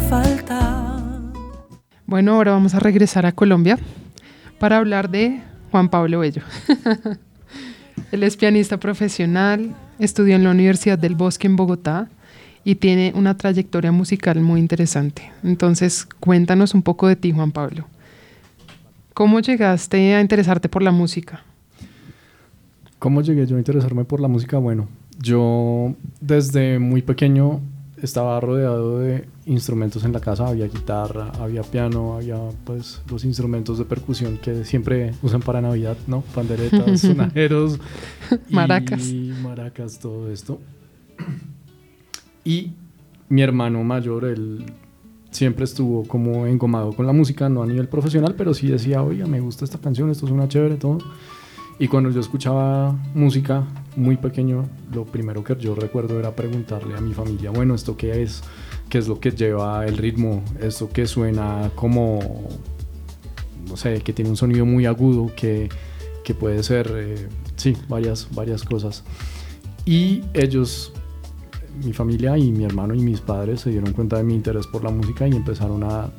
falta. Bueno, ahora vamos a regresar a Colombia para hablar de Juan Pablo Bello. Él es pianista profesional, estudió en la Universidad del Bosque en Bogotá y tiene una trayectoria musical muy interesante. Entonces, cuéntanos un poco de ti, Juan Pablo. ¿Cómo llegaste a interesarte por la música? ¿Cómo llegué yo a interesarme por la música? Bueno, yo desde muy pequeño estaba rodeado de instrumentos en la casa. Había guitarra, había piano, había pues los instrumentos de percusión que siempre usan para Navidad, ¿no? Panderetas, sonajeros, maracas. Y maracas, todo esto. Y mi hermano mayor, él siempre estuvo como engomado con la música, no a nivel profesional, pero sí decía, oiga, me gusta esta canción, esto suena chévere, todo. Y cuando yo escuchaba música muy pequeño, lo primero que yo recuerdo era preguntarle a mi familia, bueno, ¿esto qué es? ¿Qué es lo que lleva el ritmo? ¿Esto que suena como, no sé, que tiene un sonido muy agudo, que puede ser, sí, varias cosas? Y ellos, mi familia y mi hermano y mis padres se dieron cuenta de mi interés por la música y empezaron a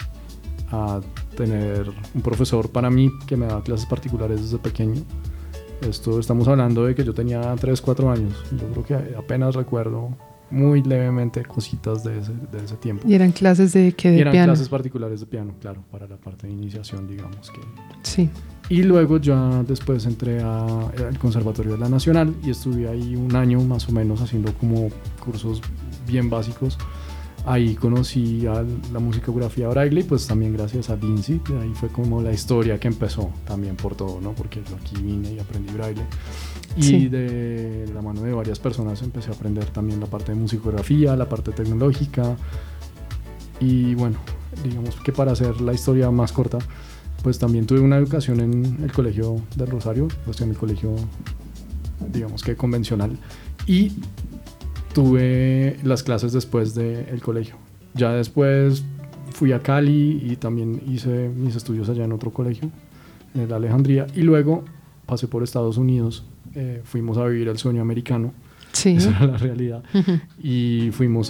tener un profesor para mí que me daba clases particulares desde pequeño. Esto estamos hablando de que yo tenía 3, 4 años. Yo creo que apenas recuerdo muy levemente cositas de ese tiempo. ¿Y eran clases de qué? ¿De piano? Eran clases particulares de piano, claro, para la parte de iniciación, digamos que. Sí. Y luego ya después entré al Conservatorio de la Nacional y estuve ahí un año más o menos haciendo como cursos bien básicos. Ahí conocí a la musicografía braille y pues también gracias a Vinci, ahí fue como la historia que empezó también por todo, ¿no? Porque yo aquí vine y aprendí braille y sí, de la mano de varias personas empecé a aprender también la parte de musicografía, la parte tecnológica y bueno, digamos que para hacer la historia más corta, pues también tuve una educación en el Colegio del Rosario, pues en el colegio digamos que convencional, y tuve las clases después del colegio. Ya después fui a Cali y también hice mis estudios allá en otro colegio, en la Alejandría, y luego pasé por Estados Unidos, fuimos a vivir el sueño americano, sí, esa era la realidad, y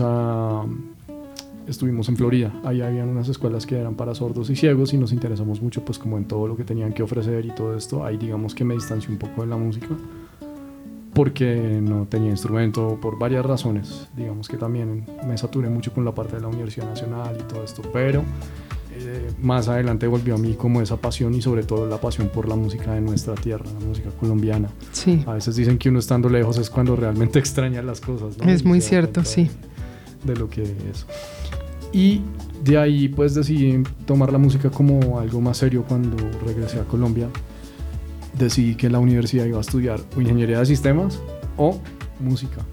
estuvimos en Florida. Ahí habían unas escuelas que eran para sordos y ciegos y nos interesamos mucho pues como en todo lo que tenían que ofrecer y todo esto. Ahí digamos que me distancié un poco de la música porque no tenía instrumento, por varias razones. Digamos que también me saturé mucho con la parte de la Universidad Nacional y todo esto, pero más adelante volvió a mí como esa pasión y sobre todo la pasión por la música de nuestra tierra, la música colombiana. Sí. A veces dicen que uno estando lejos es cuando realmente extraña las cosas, ¿no? Es muy cierto, sí. De lo que es. Y de ahí pues decidí tomar la música como algo más serio cuando regresé a Colombia. Decidí que en la universidad iba a estudiar o ingeniería de sistemas o música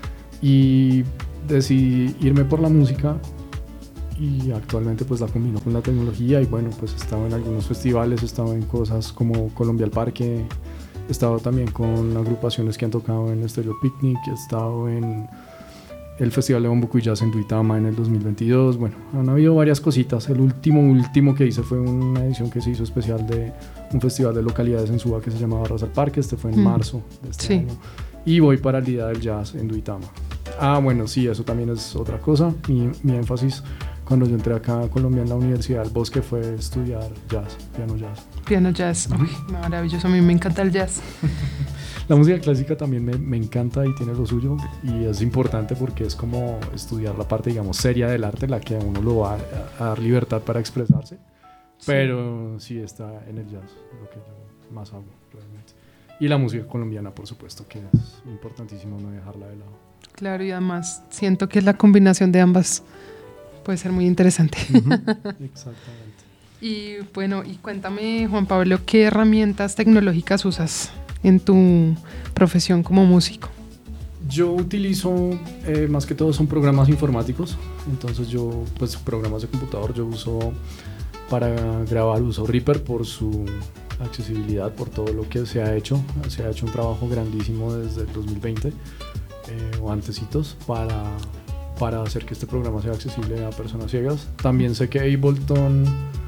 y decidí irme por la música y actualmente pues la combino con la tecnología y bueno, pues he estado en algunos festivales, he estado en cosas como Colombia al Parque, he estado también con agrupaciones que han tocado en Stereo Picnic, he estado en el Festival de Bambuco y Jazz en Duitama en el 2022. Bueno, han habido varias cositas. El último que hice fue una edición que se hizo especial de un festival de localidades en Suba que se llamaba Raza al Parque. Este fue en marzo de este año. Y voy para el Día del Jazz en Duitama. Bueno, sí, eso también es otra cosa. Mi énfasis cuando yo entré acá a Colombia en la Universidad del Bosque fue estudiar jazz, piano jazz. Piano jazz, uy, maravilloso, a mí me encanta el jazz. La música clásica también me encanta y tiene lo suyo y es importante porque es como estudiar la parte, digamos, seria del arte, la que a uno lo va a dar libertad para expresarse, pero sí está en el jazz, lo que yo más hago realmente. Y la música colombiana, por supuesto, que es importantísimo no dejarla de lado. Claro, y además siento que la combinación de ambas puede ser muy interesante. Exactamente. Y bueno, y cuéntame, Juan Pablo, ¿qué herramientas tecnológicas usas en tu profesión como músico? Yo utilizo, más que todo son programas informáticos, entonces yo, pues programas de computador, yo uso para grabar, uso Reaper por su accesibilidad, por todo lo que se ha hecho un trabajo grandísimo desde el 2020 o antecitos para hacer que este programa sea accesible a personas ciegas. También sé que Ableton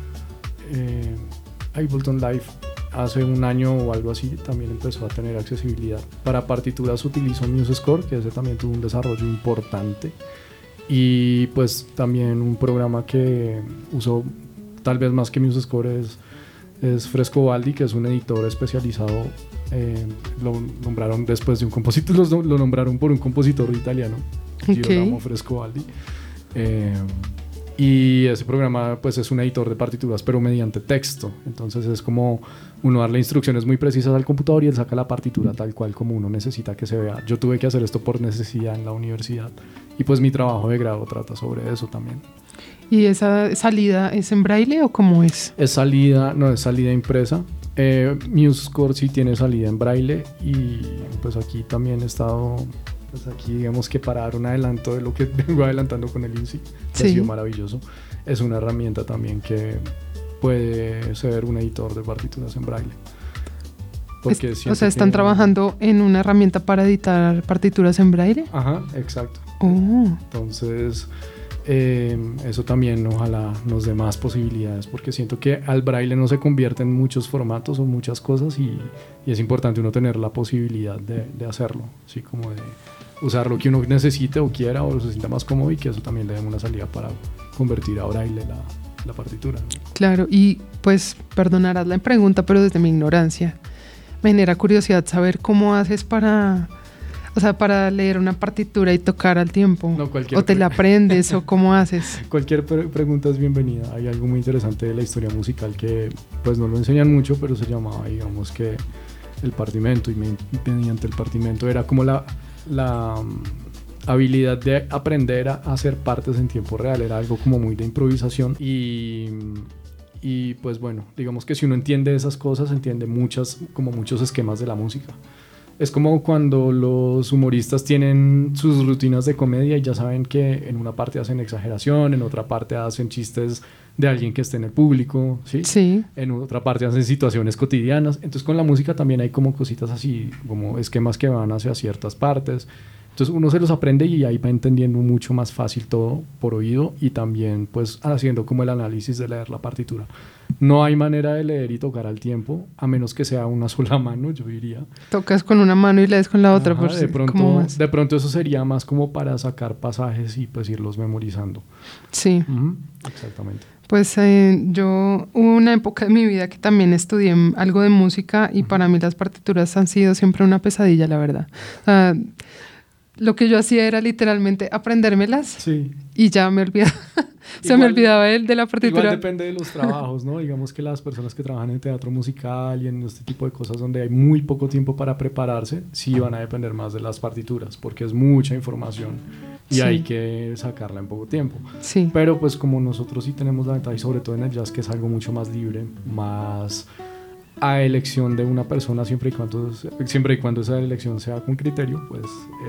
Live hace un año o algo así también empezó a tener accesibilidad. Para partituras utilizo MuseScore, que ese también tuvo un desarrollo importante. Y pues también un programa que uso tal vez más que MuseScore es Frescobaldi, que es un editor especializado. Lo nombraron después de un compositor, lo nombraron por un compositor italiano, Girolamo Frescobaldi. Y ese programa pues es un editor de partituras pero mediante texto, entonces es como uno darle instrucciones muy precisas al computador y él saca la partitura tal cual como uno necesita que se vea. Yo tuve que hacer esto por necesidad en la universidad y pues mi trabajo de grado trata sobre eso también. ¿Y esa salida es en braille o cómo es? Es salida impresa. MuseScore sí tiene salida en braille y pues aquí también he estado, pues aquí digamos que para dar un adelanto de lo que vengo adelantando con el INSI, que ha sido maravilloso. Es una herramienta también que puede ser un editor de partituras en braille. Porque o sea, ¿están trabajando en una herramienta para editar partituras en braille? Ajá, exacto. Oh. Entonces, eso también ojalá nos dé más posibilidades, porque siento que al braille no se convierte en muchos formatos o muchas cosas y es importante uno tener la posibilidad de hacerlo, así como de usar lo que uno necesite o quiera o se sienta más cómodo y que eso también le dé una salida para convertir a braille la partitura, ¿no? Claro, y pues perdonarás la pregunta, pero desde mi ignorancia me genera curiosidad saber cómo haces para leer una partitura y tocar al tiempo. No, o te la aprendes o cómo haces. Cualquier pregunta es bienvenida. Hay algo muy interesante de la historia musical que pues no lo enseñan mucho, pero se llamaba, digamos que el partimento, y mediante el partimento era como la habilidad de aprender a hacer partes en tiempo real. Era algo como muy de improvisación y pues bueno, digamos que si uno entiende esas cosas, entiende muchos esquemas de la música. Es como cuando los humoristas tienen sus rutinas de comedia y ya saben que en una parte hacen exageración, en otra parte hacen chistes de alguien que esté en el público, ¿sí? Sí. En otra parte hacen situaciones cotidianas. Entonces con la música también hay como cositas así, como esquemas que van hacia ciertas partes. Entonces uno se los aprende y ahí va entendiendo mucho más fácil todo por oído y también pues haciendo como el análisis de leer la partitura. No hay manera de leer y tocar al tiempo, a menos que sea una sola mano, yo diría. Tocas con una mano y lees con la otra. Ajá, de pronto eso sería más como para sacar pasajes y pues irlos memorizando. Sí. Exactamente. Pues yo hubo una época de mi vida que también estudié algo de música y para mí las partituras han sido siempre una pesadilla, la verdad. Lo que yo hacía era literalmente aprendérmelas y ya me olvidaba. Me olvidaba de la partitura. Igual depende de los trabajos, ¿no? Digamos que las personas que trabajan en teatro musical y en este tipo de cosas donde hay muy poco tiempo para prepararse, sí van a depender más de las partituras porque es mucha información y hay que sacarla en poco tiempo. Sí. Pero pues como nosotros sí tenemos la ventaja y sobre todo en el jazz que es algo mucho más libre, más a elección de una persona siempre y cuando esa elección sea con criterio, pues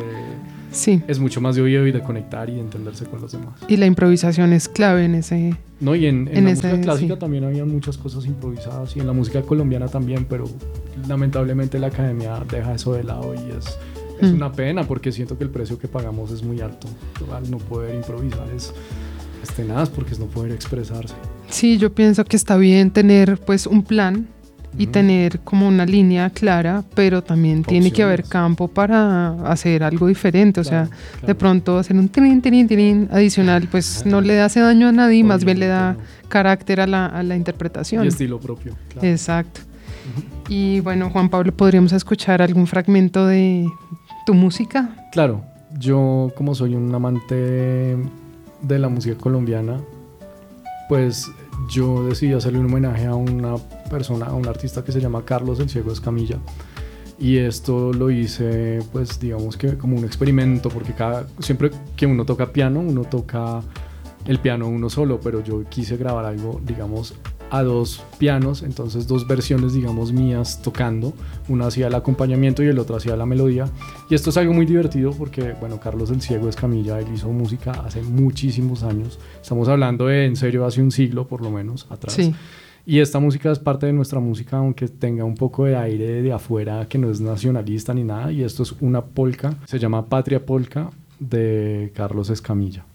es mucho más de oído y de conectar y de entenderse con los demás. Y la improvisación es clave en ese... No, y en la música clásica también había muchas cosas improvisadas y en la música colombiana también, pero lamentablemente la academia deja eso de lado y es una pena porque siento que el precio que pagamos es muy alto. Al no poder improvisar es tenaz porque es no poder expresarse. Sí, yo pienso que está bien tener pues un plan y tener como una línea clara, pero también tiene que haber campo para hacer algo diferente, o sea, de pronto hacer un tirín adicional, pues no le hace daño a nadie, más bien le da carácter a la interpretación. Y estilo propio. Claro. Exacto. Y bueno, Juan Pablo, ¿podríamos escuchar algún fragmento de tu música? Claro, yo como soy un amante de la música colombiana, pues yo decidí hacerle un homenaje a una persona, a un artista que se llama Carlos el Ciego Escamilla, y esto lo hice pues digamos que como un experimento porque siempre que uno toca piano, uno toca el piano uno solo, pero yo quise grabar algo digamos a dos pianos, entonces dos versiones digamos mías tocando, una hacía el acompañamiento y el otro hacía la melodía, y esto es algo muy divertido porque bueno, Carlos el Ciego Escamilla, él hizo música hace muchísimos años, estamos hablando de en serio hace un siglo por lo menos atrás, y esta música es parte de nuestra música aunque tenga un poco de aire de afuera que no es nacionalista ni nada, y esto es una polka, se llama Patria Polka de Carlos Escamilla.